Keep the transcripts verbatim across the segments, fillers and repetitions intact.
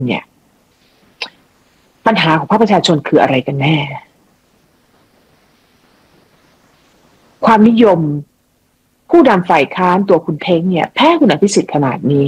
เนี่ยปัญหาของภาคประชาชนคืออะไรกันแน่ความนิยมผู้นำฝ่ายค้านตัวคุณเท้งเนี่ยแพ้คุณอภิสิทธิ์ขนาดนี้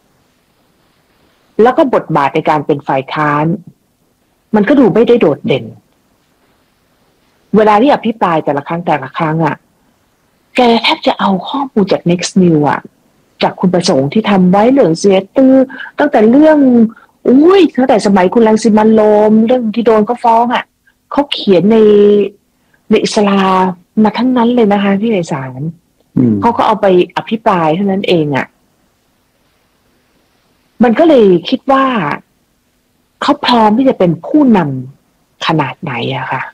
แล้วก็บทบาทในการเป็นฝ่ายค้านมันก็ดูไม่ได้โดดเด่นเวลาที่อภิปรายแต่ละครั้งแต่ละครั้งอ่ะแกแทบจะเอาข้อมูลจาก Next New อ่ะจากคุณประสงค์ที่ทำไว้เรื่องเสียตื้อตั้งแต่เรื่องอุ้ยตั้งแต่สมัยคุณรังสิมันต์โรมเรื่องที่โดนเขาฟ้องอ่ะเขาเขียนในในอิสลามมาทั้งนั้นเลยนะคะพี่ไพศาลเขาก็เอาไปอภิปรายเท่านั้นเองอ่ะมันก็เลยคิดว่าเขาพร้อมที่จะเป็นผู้นำขนาดไหนอะค่ะ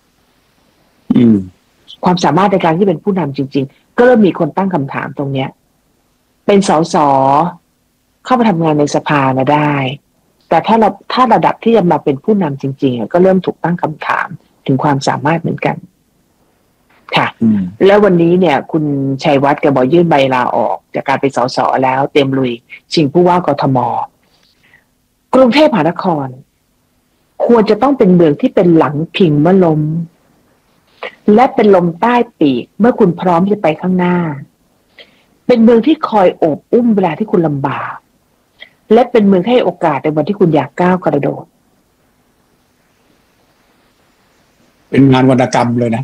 ความสามารถในการที่เป็นผู้นำจริงๆก็เริ่มมีคนตั้งคำถามตรงเนี้ยเป็นสสเข้ามาทำงานในสภามาได้แต่ถ้าเราถ้าระดับที่จะมาเป็นผู้นำจริงๆก็เริ่มถูกตั้งคำถามถึงความสามารถเหมือนกันค่ะแล้ววันนี้เนี่ยคุณชัยวัฒน์แกบอกยื่นใบลาออกจากการเป็นสสแล้วเต็มลุยชิงผู้ว่ากทมกรุงเทพมหานครควรจะต้องเป็นเมืองที่เป็นหลังพิงเมื่อลมและเป็นลมใต้ปีกเมื่อคุณพร้อมจะไปข้างหน้าเป็นเมืองที่คอยโอบอุ้มเวลาที่คุณลำบากและเป็นเมืองให้โอกาสในวันที่คุณอยากก้าวกระโดดเป็นงานวรรณกรรมเลยนะ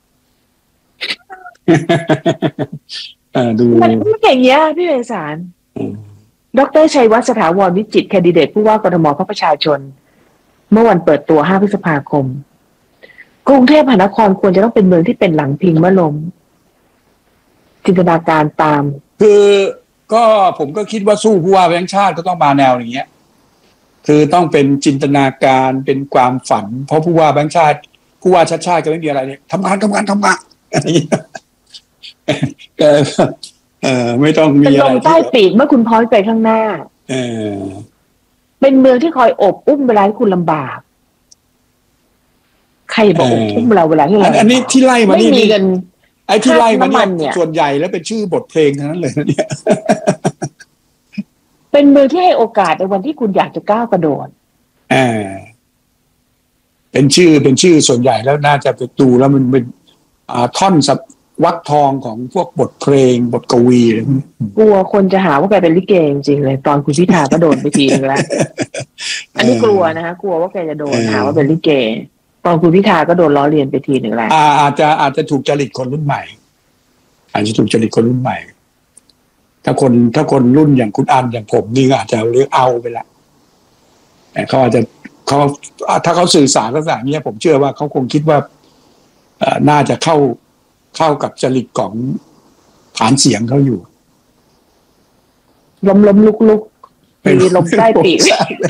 ดูมันไม่อย่างเงี้ยพี่เวสารดร.ชัยวัฒน์สถาวรวิจิตรแคนดิเดตผู้ว่ากทมพรรคประชาชนเมื่อวันเปิดตัวห้าพฤษภาคมกรุงเทพมหานครควรจะต้องเป็นเมืองที่เป็นหลังพิงเมื่อลมจินตนาการตามคือก็ผมก็คิดว่าสู้ผู้ว่าแบงค์ชาติก็ต้องมาแนวอย่างเงี้ยคือต้องเป็นจินตนาการเป็นความฝันเพราะผู้ว่าแบงค์ชาติผู้ว่าชาติชาติก็ไม่มีอะไรเนี่ยทำงานทำงานทำงานอะไรอย่างเงี้ยก็เออไม่ต้องมีอะไรเป็นลมใต้ปีกเมื่อคุณพร้อมไปข้างหน้าเออเป็นเมืองที่คอยอบอุ้มเวลาที่คุณลำบากใครบอกอบอุ้มเราเวลาที่เราอันนี้ที่ไล่มานี่ไม่มีกันไอ้ที่ไล่มาเนี่ยส่วนใหญ่แล้วเป็นชื่อบทเพลงทั้งนั้นเลยนะเนี่ยเป็นเมืองที่ให้โอกาสในวันที่คุณอยากจะก้าวกระโดดอ่าเป็นชื่อเป็นชื่อส่วนใหญ่แล้วน่าจะไปดูแล้วมันเป็นอ่าท่อนสับวักทองของพวกบทเพลงบทกวีกลัวคนจะหาว่าแกเป็นลิเกจริงๆเลยตอนคุณพิธาก็โดนไปทีนึงแล้วอันนี้กลัวนะคะกลัวว่าแกจะโดนหาว่าเป็นลิเกตอนคุณพิธาก็โดนล้อเลียนไปทีหนึ่งแล้วอาจจะอาจจะถูกจริตคนรุ่นใหม่อาจจะถูกจริตคนรุ่นใหม่ถ้าคนถ้าคนรุ่นอย่างคุณอันอย่างผมนี่อาจจะเรียกเอาไปละแต่เขาอาจจะเขาถ้าเขาสื่อสารลักษณะนี้ผมเชื่อว่าเขาคงคิดว่าน่าจะเข้าเข้ากับจริตของฐานเสียงเขาอยู่ลมลมลุกลุกมีลมใต้ปีก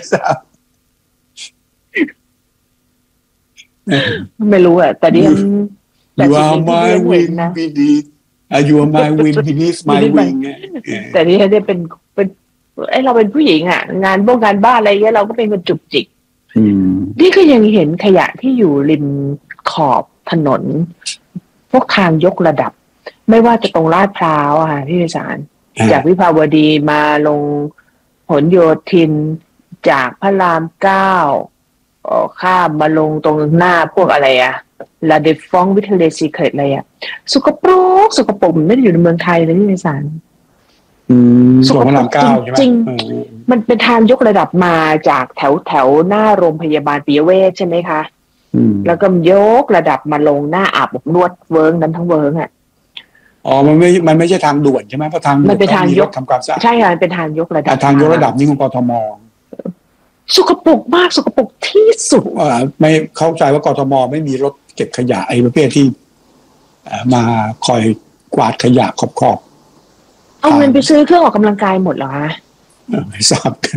ไม่รู้อะแต่ดิฉันแต่สิ่งที่ดิฉันเห็นนะYou are my wind beneath my wing แต่ดิฉันเนี่ยเป็นเป็นไอเราเป็นผู้หญิงอะงานพวกงานบ้านอะไรเงี้ยเราก็เป็นคนจุกจิกนี่ก็ยังเห็นขยะที่อยู่ริมขอบถนนพวกทางยกระดับไม่ว่าจะตรงลาดพร้าวอะค่ะพี่วิสารจากวิภาวดีมาลงผลโยธินจากพระรามเก้าข้ามมาลงตรงหน้าพวกอะไรอะลาเดฟองวิทเลซีเครตอะไรอะสกปรกสกปรกไม่ได้อยู่ในเมืองไทยเลยพี่วิสารสกปรกจริงๆมันเป็นทางยกระดับมาจากแถวแถวหน้าโรงพยาบาลปิยเวชใช่ไหมคะแล้วก็ยกระดับมาลงหน้าอาบอบนวดเวิร์กนั้นทั้งเวิร์กอ่ะอ๋อมันไม่มันไม่ใช่ทางด่วนใช่ไหมเพราะทางมันเป็นทางยกทำความสะอาดใช่ค่ะเป็นทางยกระดับทางยกระดับนี่ของกทมสกปรกมากสกปรกที่สุดอ่าไม่เข้าใจว่ากทมไม่มีรถเก็บขยะไอ้ประเภทที่มาคอยกวาดขยะขอบๆเอาเงินไปซื้อเครื่องออกกำลังกายหมดเหรอคะไม่ทราบกัน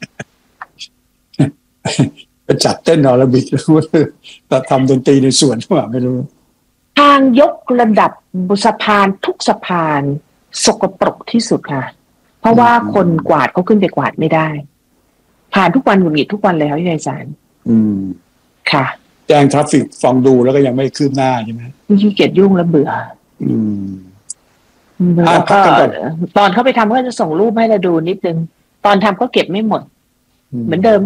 ไปจัดเต้นออร์บิทแล้วแต่ทำดนตรีในสวนว่าไม่รู้ทางยกระดับบุสะพานทุกสะพานสกปรกที่สุดค่ะเพราะว่าคนกวาดเขาขึ้นไปกวาดไม่ได้ผ่านทุกวันหงุดหงิดทุกวันเลยครับพี่ไพศาลอืมค่ะแจ้งทราฟฟิกฟังดูแล้วก็ยังไม่คืบหน้าใช่ไหมขี้เกียจยุ่งแล้วเบื่ออืมแล้วก็ตอนเขาไปทำเขาจะส่งรูปให้เราดูนิดนึงตอนทำก็เก็บไม่หมดเหมือนเดิม